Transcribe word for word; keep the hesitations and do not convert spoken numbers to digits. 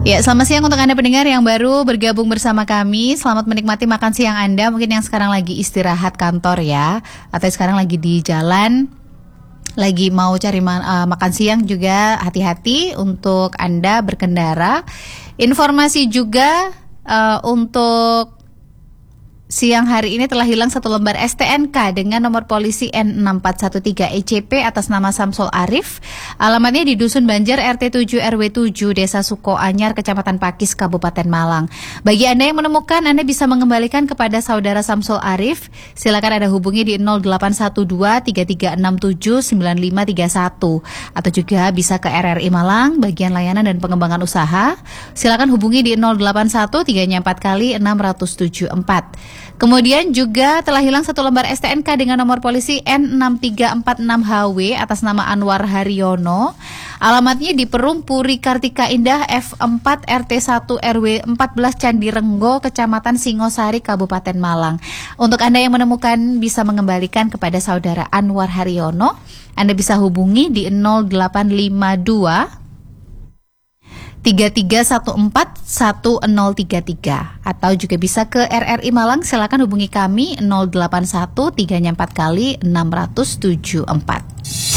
Ya, selamat siang untuk Anda pendengar yang baru bergabung bersama kami. Selamat menikmati makan siang Anda. Mungkin yang sekarang lagi istirahat kantor ya, atau sekarang lagi di jalan, lagi mau cari ma- uh, makan siang juga. Hati-hati untuk Anda berkendara. Informasi juga uh, untuk siang hari ini telah hilang satu lembar S T N K dengan nomor polisi N enam empat satu tiga E C P atas nama Samsul Arif. Alamatnya di Dusun Banjar R T tujuh R W tujuh Desa Suko Anyar, Kecamatan Pakis, Kabupaten Malang. Bagi Anda yang menemukan, Anda bisa mengembalikan kepada saudara Samsul Arif. Silakan Anda hubungi di nol delapan satu dua tiga tiga enam tujuh sembilan lima tiga satu atau juga bisa ke R R I Malang, bagian layanan dan pengembangan usaha. Silakan hubungi di nol delapan satu tiga empat kali enam tujuh empat. Kemudian juga telah hilang satu lembar S T N K dengan nomor polisi N enam tiga empat enam H W atas nama Anwar Haryono. Alamatnya di Perum Puri Kartika Indah F empat R T satu R W empat belas Candi Renggo, Kecamatan Singosari, Kabupaten Malang. Untuk Anda yang menemukan bisa mengembalikan kepada saudara Anwar Haryono, Anda bisa hubungi di nol delapan lima dua tiga tiga satu empat satu nol tiga tiga atau juga bisa ke R R I Malang. Silakan hubungi kami nol delapan satu tiga empat kali enam tujuh empat.